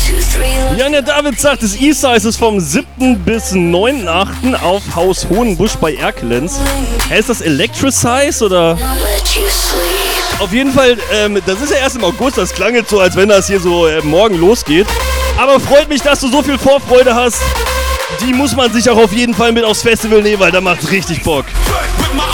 Jan der David sagt, das E-Size ist vom 7. bis 9.8. auf Haus Hohenbusch bei Erkelenz. Ist das Electricize oder? Auf jeden Fall, das ist ja erst im August, das klang jetzt so, als wenn das hier so morgen losgeht. Aber freut mich, dass du so viel Vorfreude hast. Die muss man sich auch auf jeden Fall mit aufs Festival nehmen, weil da macht's richtig Bock.